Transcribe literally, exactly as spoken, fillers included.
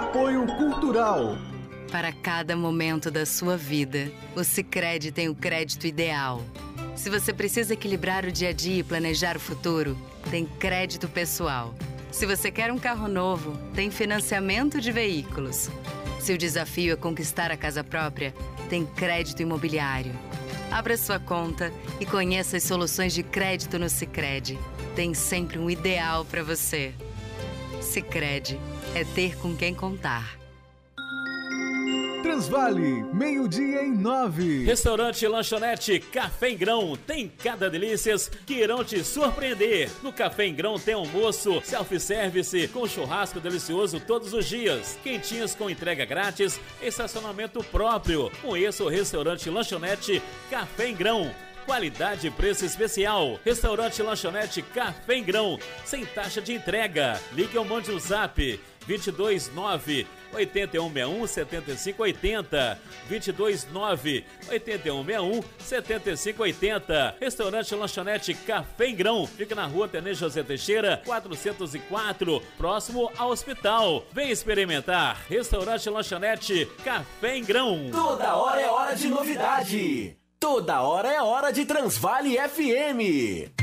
Apoio Cultural. Para cada momento da sua vida, o Sicredi tem o crédito ideal. Se você precisa equilibrar o dia a dia e planejar o futuro, tem crédito pessoal. Se você quer um carro novo, tem financiamento de veículos. Se o desafio é conquistar a casa própria, tem crédito imobiliário. Abra sua conta e conheça as soluções de crédito no Sicredi. Tem sempre um ideal para você. Sicredi é ter com quem contar. Transvale, meio-dia em nove. Restaurante Lanchonete Café em Grão tem cada delícias que irão te surpreender. No Café em Grão tem almoço, self-service com churrasco delicioso todos os dias, quentinhas com entrega grátis, estacionamento próprio. Conheça o Restaurante Lanchonete Café em Grão. Qualidade e preço especial. Restaurante Lanchonete Café em Grão, sem taxa de entrega. Ligue ou mande um zap dois dois nove, oito um seis um, sete cinco oito zero, dois dois nove, oito um seis um, sete cinco oito zero. Restaurante Lanchonete Café em Grão, fica na rua Tenente José Teixeira, quatrocentos e quatro, próximo ao hospital. Vem experimentar. Restaurante Lanchonete Café em Grão. Toda hora é hora de novidade. Toda hora é hora de Transvale F M.